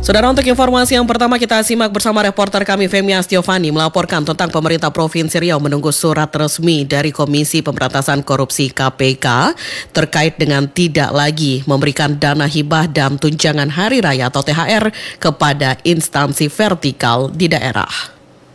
Saudara, untuk informasi yang pertama kita simak bersama reporter kami Femi Astiovani melaporkan tentang pemerintah Provinsi Riau menunggu surat resmi dari Komisi Pemberantasan Korupsi KPK terkait dengan tidak lagi memberikan dana hibah dan tunjangan hari raya atau THR kepada instansi vertikal di daerah.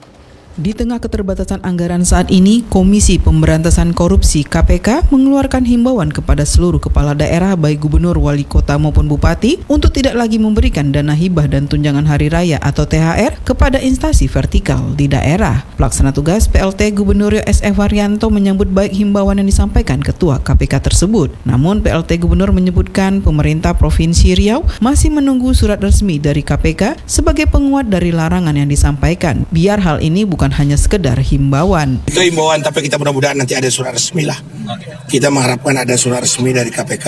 Di tengah keterbatasan anggaran saat ini, Komisi Pemberantasan Korupsi KPK mengeluarkan himbauan kepada seluruh kepala daerah baik gubernur, wali kota maupun bupati untuk tidak lagi memberikan dana hibah dan tunjangan hari raya atau THR kepada instansi vertikal di daerah. Pelaksana tugas PLT Gubernur Riau SF Haryanto menyambut baik himbauan yang disampaikan Ketua KPK tersebut. Namun PLT Gubernur menyebutkan pemerintah Provinsi Riau masih menunggu surat resmi dari KPK sebagai penguat dari larangan yang disampaikan. Biar hal ini bukan hanya sekedar himbauan. Itu himbauan, tapi kita mudah-mudahan nanti ada surat resmi lah. Kita mengharapkan ada surat resmi dari KPK,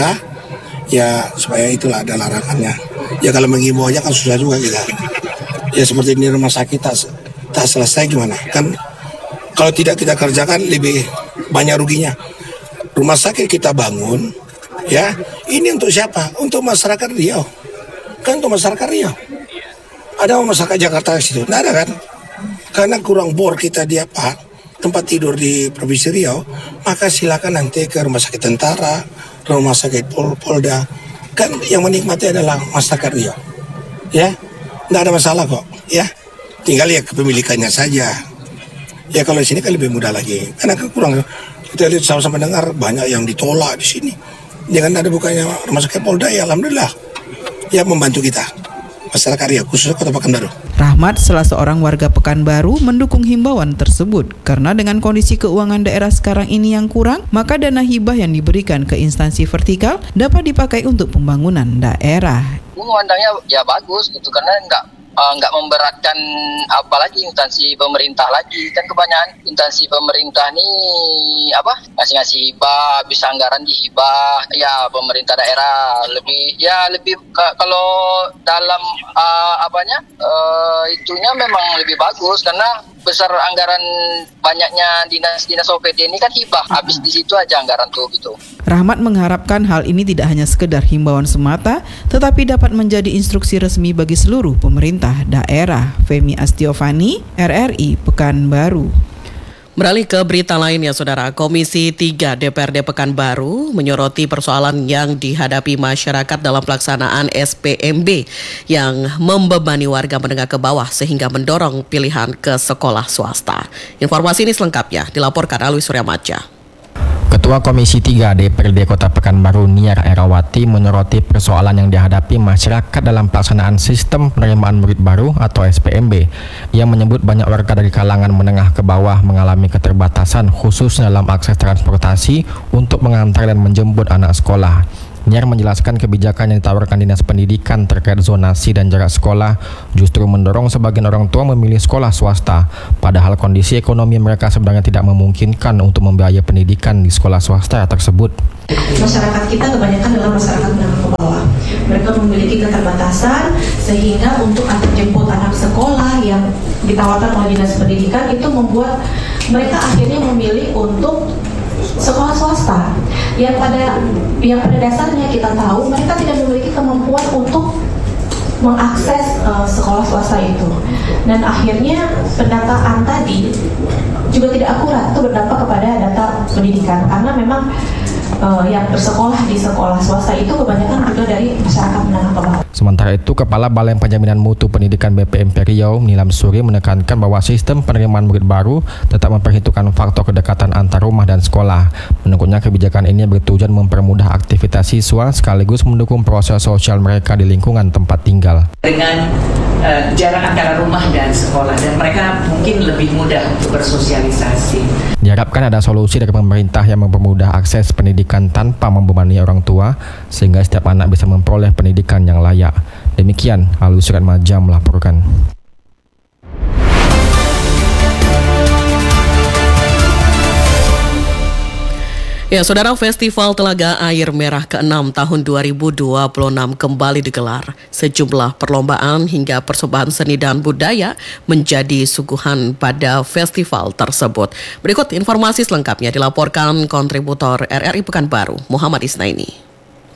ya supaya itulah ada larangannya. Ya kalau menghimbau aja kan susah juga kita. Ya seperti di rumah sakit tak selesai gimana? Kan kalau tidak kita kerjakan lebih banyak ruginya. Rumah sakit kita bangun, ya ini untuk siapa? Untuk masyarakat Riau. Kan untuk masyarakat Riau. Ada masyarakat Jakarta di situ? Nggak ada kan? Karena kurang bor kita di tempat tidur di Provinsi Riau, maka silakan nanti ke rumah sakit tentara, rumah sakit Polda. Kan yang menikmati adalah masyarakat Riau. Ya, nggak ada masalah kok. Ya, tinggal ya kepemilikannya saja. Ya kalau di sini kan lebih mudah lagi. Karena kan kurang, kita lihat sama-sama dengar banyak yang ditolak di sini. Jangan ada bukannya rumah sakit Polda, ya alhamdulillah. Ya membantu kita. Masyarakat Riau, khususnya Kota Pekanbaru. Rahmat, salah seorang warga Pekanbaru, mendukung himbauan tersebut karena dengan kondisi keuangan daerah sekarang ini yang kurang, maka dana hibah yang diberikan ke instansi vertikal dapat dipakai untuk pembangunan daerah. Memandangnya ya bagus gitu karena nggak memberatkan apalagi instansi pemerintah lagi. Kan kebanyakan instansi pemerintah nih ngasih hibah, bisa anggaran di hibah, ya pemerintah daerah lebih kalau dalam itunya memang lebih bagus karena besar anggaran banyaknya dinas OPD ini kan hibah, habis di situ aja anggaran tuh gitu. Rahmat mengharapkan hal ini tidak hanya sekedar himbauan semata, tetapi dapat menjadi instruksi resmi bagi seluruh pemerintah daerah. Femi Astiovani, RRI Pekanbaru. Beralih ke berita lainnya, Saudara. Komisi 3 DPRD Pekanbaru menyoroti persoalan yang dihadapi masyarakat dalam pelaksanaan SPMB yang membebani warga menengah ke bawah sehingga mendorong pilihan ke sekolah swasta. Informasi ini selengkapnya dilaporkan Alwi Suryamaja. Ketua Komisi 3 DPRD Kota Pekanbaru Niar Erawati menyoroti persoalan yang dihadapi masyarakat dalam pelaksanaan sistem penerimaan murid baru atau SPMB yang menyebut banyak warga dari kalangan menengah ke bawah mengalami keterbatasan khususnya dalam akses transportasi untuk mengantar dan menjemput anak sekolah. Niar menjelaskan kebijakan yang ditawarkan Dinas Pendidikan terkait zonasi dan jarak sekolah justru mendorong sebagian orang tua memilih sekolah swasta, padahal kondisi ekonomi mereka sebenarnya tidak memungkinkan untuk membiayai pendidikan di sekolah swasta tersebut. Masyarakat kita kebanyakan adalah masyarakat menengah ke bawah. Mereka memiliki keterbatasan sehingga untuk antar jemput anak sekolah yang ditawarkan oleh Dinas Pendidikan itu membuat mereka akhirnya memilih untuk sekolah swasta yang pada dasarnya kita tahu mereka tidak memiliki kemampuan untuk mengakses sekolah swasta itu, dan akhirnya pendataan tadi juga tidak akurat. Itu berdampak kepada data pendidikan karena memang yang bersekolah di sekolah swasta itu kebanyakan juga dari masyarakat menengah ke bawah. Sementara itu, Kepala Balai Penjaminan Mutu Pendidikan BPMP Riau, Nilam Suri, menekankan bahwa sistem penerimaan murid baru tetap memperhitungkan faktor kedekatan antar rumah dan sekolah. Menurutnya, kebijakan ini bertujuan mempermudah aktivitas siswa sekaligus mendukung proses sosial mereka di lingkungan tempat tinggal. Dengan jarak antara rumah dan sekolah, dan mereka mungkin lebih mudah untuk bersosialisasi. Diharapkan ada solusi dari pemerintah yang mempermudah akses pendidikan tanpa membebani orang tua, sehingga setiap anak bisa memperoleh pendidikan yang layak. Demikian, Alwi Suryamaja melaporkan. Ya, Saudara, Festival Telaga Air Merah ke-6 tahun 2026 kembali digelar. Sejumlah perlombaan hingga persembahan seni dan budaya menjadi suguhan pada festival tersebut. Berikut informasi selengkapnya dilaporkan kontributor RRI Pekanbaru, Muhammad Isnaini.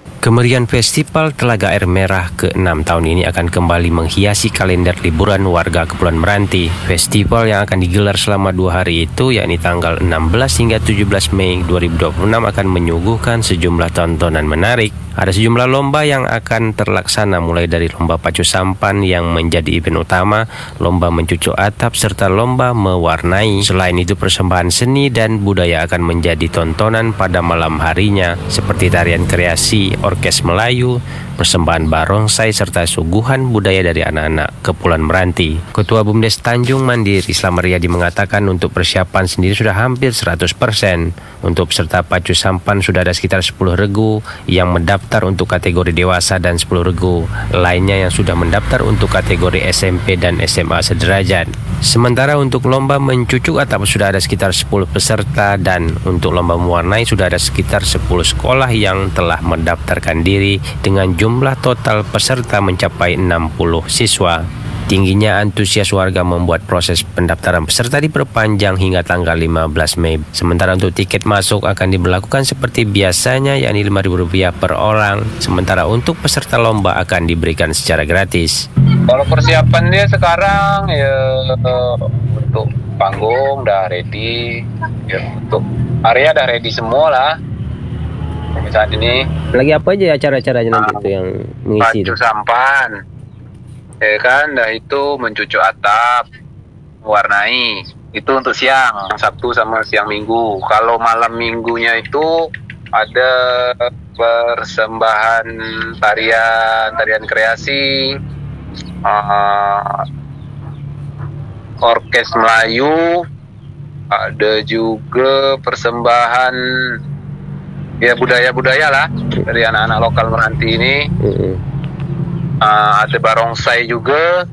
Kemeriahan Festival Telaga Air Merah ke-6 tahun ini akan kembali menghiasi kalender liburan warga Kepulauan Meranti. Festival yang akan digelar selama 2 hari itu, yakni tanggal 16 hingga 17 Mei 2026 akan menyuguhkan sejumlah tontonan menarik. Ada sejumlah lomba yang akan terlaksana, mulai dari lomba pacu sampan yang menjadi event utama, lomba mencucuk atap, serta lomba mewarnai. Selain itu, persembahan seni dan budaya akan menjadi tontonan pada malam harinya, seperti tarian kreasi, orkes Melayu, persembahan barongsai, serta suguhan budaya dari anak-anak Kepulauan Meranti. Ketua BUMDes Tanjung Mandiri, Slamet Riyadi, mengatakan untuk persiapan sendiri sudah hampir 100%. Untuk peserta pacu sampan sudah ada sekitar 10 regu yang mendaftar untuk kategori dewasa dan 10 regu lainnya yang sudah mendaftar untuk kategori SMP dan SMA sederajat. Sementara untuk lomba mencucuk atap sudah ada sekitar 10 peserta, dan untuk lomba mewarnai sudah ada sekitar 10 sekolah yang telah mendaftarkan diri dengan jumlah total peserta mencapai 60 siswa. Tingginya antusias warga membuat proses pendaftaran peserta diperpanjang hingga tanggal 15 Mei. Sementara untuk tiket masuk akan diberlakukan seperti biasanya, yakni Rp5.000 per orang. Sementara untuk peserta lomba akan diberikan secara gratis. Kalau persiapan dia sekarang ya untuk panggung udah ready, ya untuk area udah ready semua lah. Saat ini lagi apa aja acara-acaranya nanti itu yang mengisi? Pacu sampan, ya kan, dah itu mencucuk atap, warnai. Itu untuk siang, Sabtu sama siang Minggu. Kalau malam Minggunya itu ada persembahan tarian kreasi, orkes Melayu, ada juga persembahan ya budaya-budaya lah dari anak-anak lokal Meranti ini. Ada barongsai juga.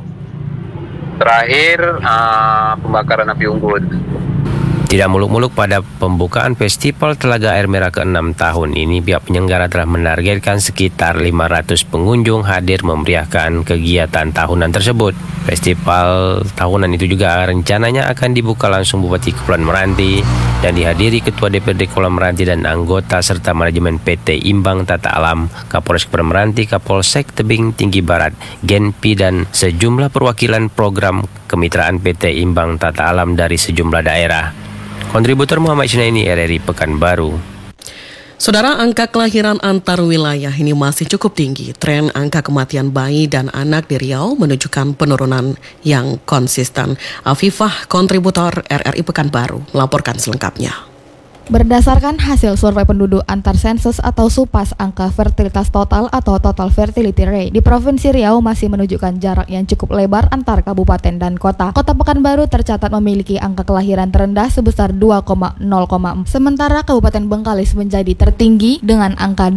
Terakhir pembakaran api unggun. Tidak muluk-muluk, pada pembukaan Festival Telaga Air Merah ke-6 tahun ini, pihak penyelenggara telah menargetkan sekitar 500 pengunjung hadir memeriahkan kegiatan tahunan tersebut. Festival tahunan itu juga rencananya akan dibuka langsung Bupati Kepulauan Meranti dan dihadiri Ketua DPRD Kepulauan Meranti dan anggota serta manajemen PT Imbang Tata Alam, Kapolres Kepulauan Meranti, Kapolsek Tebing Tinggi Barat, Genpi, dan sejumlah perwakilan program kemitraan PT Imbang Tata Alam dari sejumlah daerah. Kontributor Muhammad Syinaini, RRI Pekanbaru. Saudara, angka kelahiran antar wilayah ini masih cukup tinggi. Tren angka kematian bayi dan anak di Riau menunjukkan penurunan yang konsisten. Afifah, kontributor RRI Pekanbaru, melaporkan selengkapnya. Berdasarkan hasil survei penduduk antar sensus atau SUPAS, angka fertilitas total atau total fertility rate di Provinsi Riau masih menunjukkan jarak yang cukup lebar antar kabupaten dan kota. Kota Pekanbaru tercatat memiliki angka kelahiran terendah sebesar 2,0,4. Sementara Kabupaten Bengkalis menjadi tertinggi dengan angka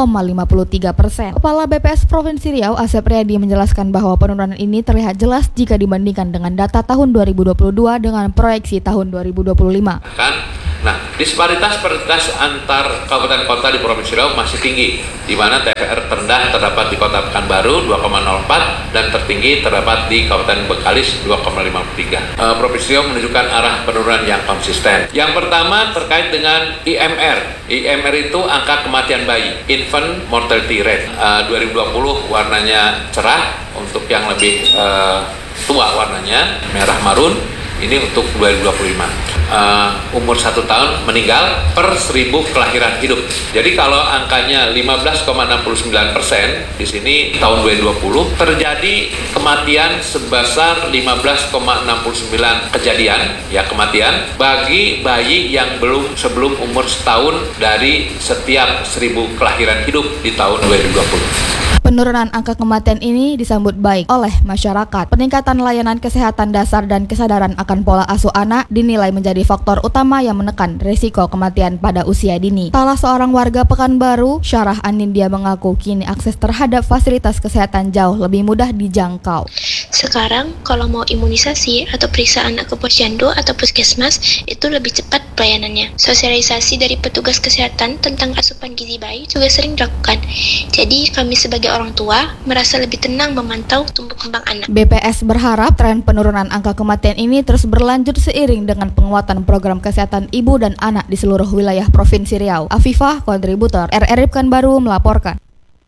2,53%. Kepala BPS Provinsi Riau, Asep Riyadi, menjelaskan bahwa penurunan ini terlihat jelas jika dibandingkan dengan data tahun 2022 dengan proyeksi tahun 2025. Nah, disparitas antar kabupaten kota di Provinsi Riau masih tinggi, di mana TFR terendah terdapat di Kota Pekanbaru 2,04 dan tertinggi terdapat di Kabupaten Bengkalis 2,53. Provinsi Riau menunjukkan arah penurunan yang konsisten. Yang pertama terkait dengan IMR. IMR itu angka kematian bayi, infant mortality rate. 2020 warnanya cerah, untuk yang lebih tua warnanya merah marun. Ini untuk 2025. Umur 1 tahun meninggal per 1000 kelahiran hidup. Jadi kalau angkanya 15,69%, di sini tahun 2020 terjadi kematian sebesar 15,69 kematian bagi bayi yang sebelum umur setahun dari setiap 1000 kelahiran hidup di tahun 2020. Penurunan angka kematian ini disambut baik oleh masyarakat. Peningkatan layanan kesehatan dasar dan kesadaran akan pola asuh anak dinilai menjadi faktor utama yang menekan risiko kematian pada usia dini. Salah seorang warga Pekanbaru, Syarah Anindya, mengaku kini akses terhadap fasilitas kesehatan jauh lebih mudah dijangkau. Sekarang kalau mau imunisasi atau periksaan ke posyandu atau puskesmas itu lebih cepat pelayanannya. Sosialisasi dari petugas kesehatan tentang asupan gizi bayi juga sering dilakukan. Jadi kami sebagai orang tua merasa lebih tenang memantau tumbuh kembang anak. BPS berharap tren penurunan angka kematian ini terus berlanjut seiring dengan penguatan program kesehatan ibu dan anak di seluruh wilayah Provinsi Riau. Afifah, kontributor RRI Pekanbaru melaporkan.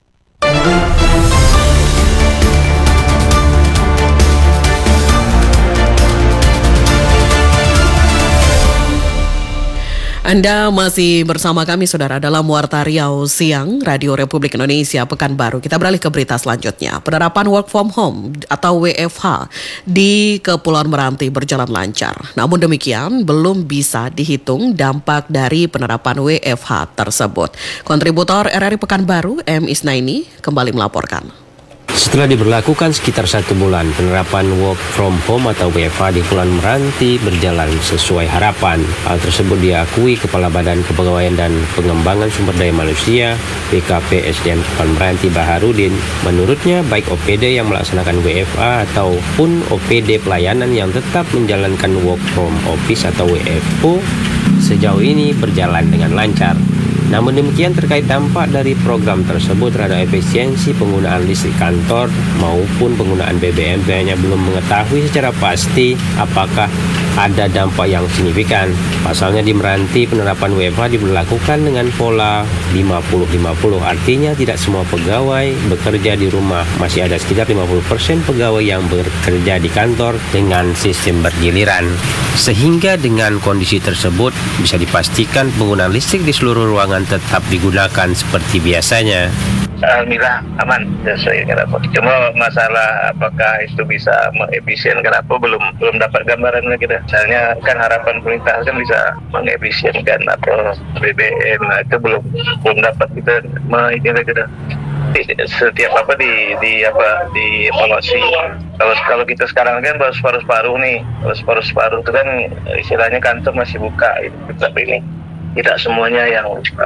Anda masih bersama kami, saudara, dalam Warta Riau Siang, Radio Republik Indonesia Pekanbaru. Kita beralih ke berita selanjutnya. Penerapan work from home atau WFH di Kepulauan Meranti berjalan lancar. Namun demikian, belum bisa dihitung dampak dari penerapan WFH tersebut. Kontributor RRI Pekanbaru, M. Isnaini, kembali melaporkan. Setelah diberlakukan sekitar 1 bulan, penerapan work from home atau WFH di Kepulauan Meranti berjalan sesuai harapan. Hal tersebut diakui Kepala Badan Kepegawaian dan Pengembangan Sumber Daya Manusia (BKP SDM) Kepulauan Meranti Baharudin. Menurutnya, baik OPD yang melaksanakan WFH ataupun OPD pelayanan yang tetap menjalankan work from office atau WFO sejauh ini berjalan dengan lancar. Namun demikian, terkait dampak dari program tersebut terhadap efisiensi penggunaan listrik kantor maupun penggunaan BBM, pihaknya belum mengetahui secara pasti apakah ada dampak yang signifikan. Pasalnya di Meranti penerapan WFH diberlakukan dengan pola 50-50, artinya tidak semua pegawai bekerja di rumah. Masih ada sekitar 50% pegawai yang bekerja di kantor dengan sistem bergiliran. Sehingga dengan kondisi tersebut bisa dipastikan penggunaan listrik di seluruh ruangan tetap digunakan seperti biasanya. Alhamdulillah aman sesuai kenapa. Cuma masalah apakah itu bisa mengefisienkan apa belum dapat gambaran lagi dah. Misalnya kan harapan pemerintah kan bisa mengefisienkan atau BBM, itu belum dapat kita ini lagi dah. Setiap apa di evaluasi. Kalau kita sekarang kan baru separuh nih, separuh itu kan istilahnya kantor masih buka, tapi ini tidak semuanya yang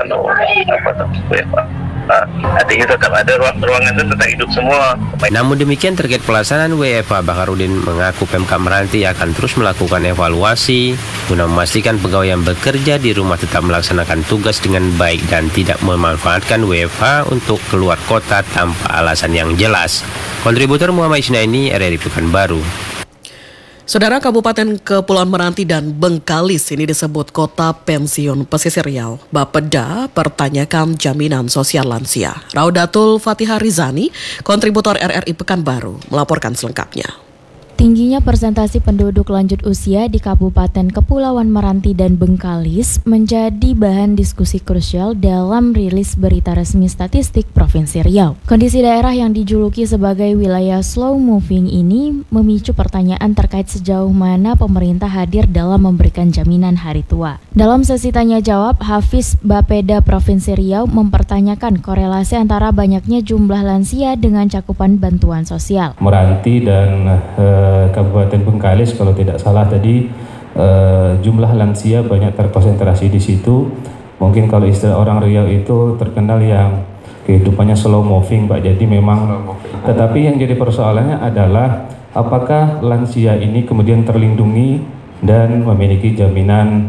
artinya tetap ada ruangan itu tetap hidup semua. Namun demikian, terkait pelaksanaan WFH, Baharudin mengaku Pemkab Meranti akan terus melakukan evaluasi guna memastikan pegawai yang bekerja di rumah tetap melaksanakan tugas dengan baik dan tidak memanfaatkan WFH untuk keluar kota tanpa alasan yang jelas. Kontributor Muhammad Isnaini, RRI Pekanbaru. Saudara, Kabupaten Kepulauan Meranti dan Bengkalis ini disebut kota pensiun pesisir Riau. Bapeda pertanyakan jaminan sosial lansia. Raudatul Fatihah Rizani, kontributor RRI Pekanbaru, melaporkan selengkapnya. Tingginya persentase penduduk lanjut usia di Kabupaten Kepulauan Meranti dan Bengkalis menjadi bahan diskusi krusial dalam rilis berita resmi statistik Provinsi Riau. Kondisi daerah yang dijuluki sebagai wilayah slow moving ini memicu pertanyaan terkait sejauh mana pemerintah hadir dalam memberikan jaminan hari tua. Dalam sesi tanya jawab, Hafiz Bapeda Provinsi Riau mempertanyakan korelasi antara banyaknya jumlah lansia dengan cakupan bantuan sosial. Meranti dan Kabupaten Bengkalis kalau tidak salah tadi jumlah lansia banyak terkonsentrasi di situ. Mungkin kalau istilah orang Riau itu terkenal yang kehidupannya slow moving, Pak. Jadi memang tetapi yang jadi persoalannya adalah apakah lansia ini kemudian terlindungi dan memiliki jaminan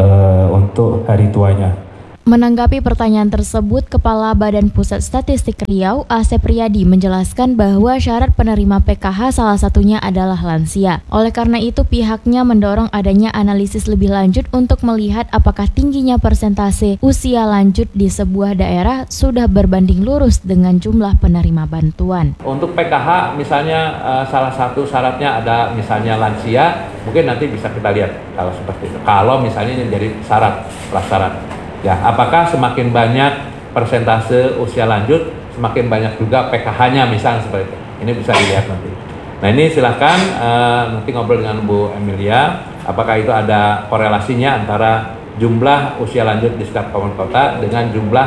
untuk hari tuanya. Menanggapi pertanyaan tersebut, Kepala Badan Pusat Statistik Riau, Asep Riyadi, menjelaskan bahwa syarat penerima PKH salah satunya adalah lansia. Oleh karena itu, pihaknya mendorong adanya analisis lebih lanjut untuk melihat apakah tingginya persentase usia lanjut di sebuah daerah sudah berbanding lurus dengan jumlah penerima bantuan. Untuk PKH misalnya salah satu syaratnya ada misalnya lansia, mungkin nanti bisa kita lihat kalau seperti itu. Kalau misalnya ini jadi prasyarat. Ya, apakah semakin banyak persentase usia lanjut, semakin banyak juga PKH-nya misalnya seperti itu. Ini bisa dilihat nanti. Nah, ini silakan nanti ngobrol dengan Bu Emilia, apakah itu ada korelasinya antara jumlah usia lanjut di setiap kabupaten kota dengan jumlah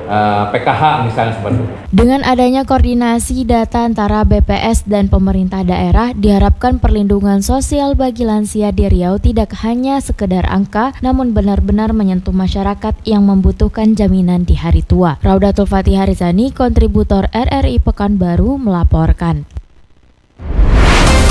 PKH misalnya seperti itu. Dengan adanya koordinasi data antara BPS dan pemerintah daerah, diharapkan perlindungan sosial bagi lansia di Riau tidak hanya sekedar angka, namun benar-benar menyentuh masyarakat yang membutuhkan jaminan di hari tua. Raudatul Fatihah Rizani, kontributor RRI Pekanbaru, melaporkan.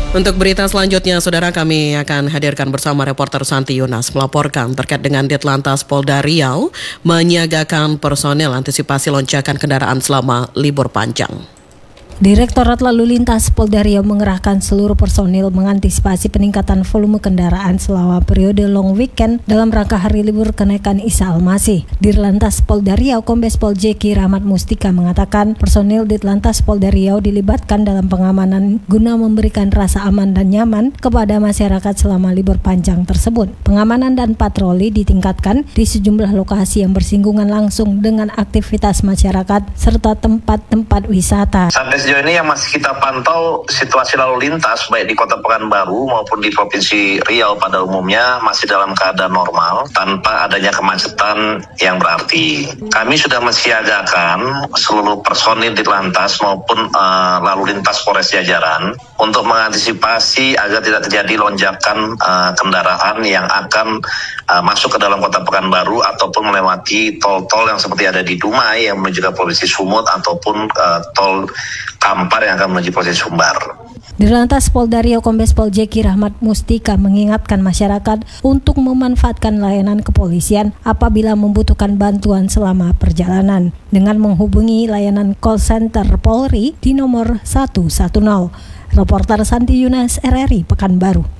Untuk berita selanjutnya, saudara, kami akan hadirkan bersama reporter Santi Yunas melaporkan terkait dengan Ditlantas Polda Riau menyiagakan personel antisipasi lonjakan kendaraan selama libur panjang. Direktorat Lalu Lintas Polda Riau mengerahkan seluruh personil mengantisipasi peningkatan volume kendaraan selama periode long weekend dalam rangka hari libur kenaikan Isa Al-Masih. Dirlantas Polda Riau Kombes Pol Jeki Rahmat Mustika mengatakan personil Ditlantas Polda Riau dilibatkan dalam pengamanan guna memberikan rasa aman dan nyaman kepada masyarakat selama libur panjang tersebut. Pengamanan dan patroli ditingkatkan di sejumlah lokasi yang bersinggungan langsung dengan aktivitas masyarakat serta tempat-tempat wisata. Sejauh ini yang masih kita pantau situasi lalu lintas baik di Kota Pekanbaru maupun di Provinsi Riau pada umumnya masih dalam keadaan normal tanpa adanya kemacetan yang berarti. Kami sudah mensiagakan seluruh personil Ditlantas maupun lalu lintas Polres Jajaran untuk mengantisipasi agar tidak terjadi lonjakan kendaraan yang akan masuk ke dalam Kota Pekanbaru ataupun melewati tol-tol yang seperti ada di Dumai yang menuju ke Provinsi Sumut ataupun tol Kampar yang akan menuju Provinsi Sumbar. Dirlantas Polda Riau Kombes Pol Jeki Rahmat Mustika mengingatkan masyarakat untuk memanfaatkan layanan kepolisian apabila membutuhkan bantuan selama perjalanan dengan menghubungi layanan call center Polri di nomor 110. Reporter Santi Yunas, RRI Pekanbaru.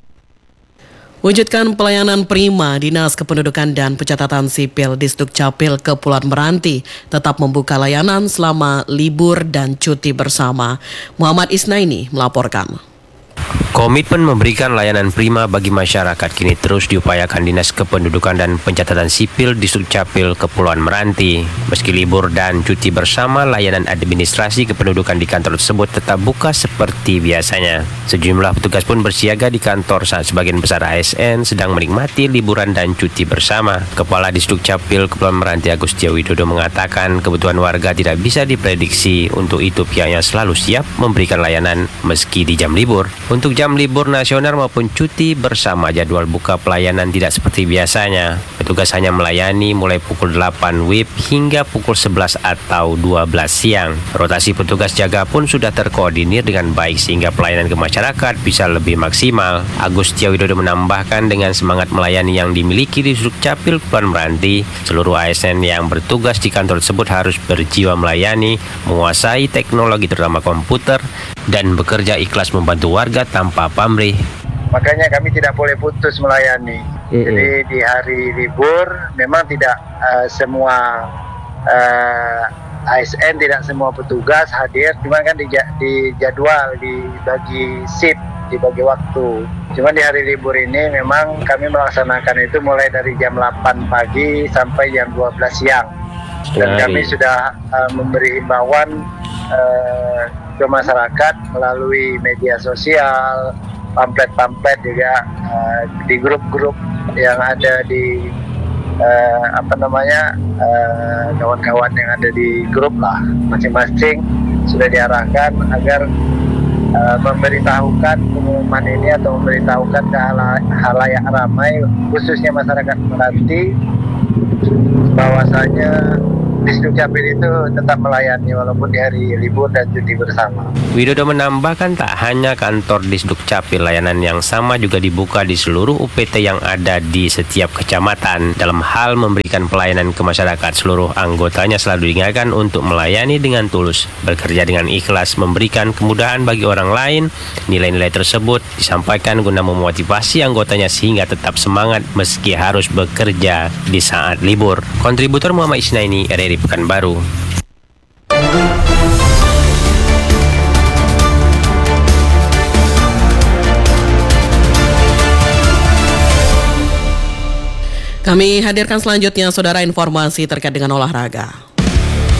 Wujudkan pelayanan prima, Dinas Kependudukan dan Pencatatan Sipil Disdukcapil Kepulauan Meranti tetap membuka layanan selama libur dan cuti bersama. Muhammad Isnaini melaporkan. Komitmen memberikan layanan prima bagi masyarakat kini terus diupayakan Dinas Kependudukan dan Pencatatan Sipil Disdukcapil Kepulauan Meranti. Meski libur dan cuti bersama, layanan administrasi kependudukan di kantor tersebut tetap buka seperti biasanya. Sejumlah petugas pun bersiaga di kantor saat sebagian besar ASN sedang menikmati liburan dan cuti bersama. Kepala Disdukcapil Kepulauan Meranti Agustia Widodo mengatakan kebutuhan warga tidak bisa diprediksi, untuk itu pihaknya selalu siap memberikan layanan meski di jam libur. Untuk jam libur nasional maupun cuti bersama, jadwal buka pelayanan tidak seperti biasanya. Petugas hanya melayani mulai pukul 8 WIB hingga pukul 11 atau 12 siang. Rotasi petugas jaga pun sudah terkoordinir dengan baik sehingga pelayanan ke masyarakat bisa lebih maksimal. Agustia Widodo menambahkan dengan semangat melayani yang dimiliki di Disdukcapil Kepulauan Meranti, seluruh ASN yang bertugas di kantor tersebut harus berjiwa melayani, menguasai teknologi terutama komputer, dan bekerja ikhlas membantu warga tanpa pamrih. Makanya kami tidak boleh putus melayani. Jadi di hari libur memang tidak semua ASN, tidak semua petugas hadir, cuma kan di jadwal, dibagi shift, dibagi waktu. Cuma di hari libur ini memang kami melaksanakan itu mulai dari jam 8 pagi sampai jam 12 siang. Dan kami sudah memberi himbauan ke masyarakat melalui media sosial, pamflet-pamflet juga di grup-grup yang ada di kawan-kawan yang ada di grup lah, masing-masing sudah diarahkan agar memberitahukan pengumuman ini atau memberitahukan ke halayak ramai, khususnya masyarakat Meranti, bahwasanya Disdukcapil itu tetap melayani walaupun di hari libur dan cuti bersama. Widodo menambahkan tak hanya kantor Disdukcapil, layanan yang sama juga dibuka di seluruh UPT yang ada di setiap kecamatan. Dalam hal memberikan pelayanan ke masyarakat, seluruh anggotanya selalu diingatkan untuk melayani dengan tulus, bekerja dengan ikhlas, memberikan kemudahan bagi orang lain. Nilai-nilai tersebut disampaikan guna memotivasi anggotanya sehingga tetap semangat meski harus bekerja di saat libur. Kontributor Muhammad Isnaini, RRI Pekanbaru. Kami hadirkan selanjutnya, saudara, informasi terkait dengan olahraga.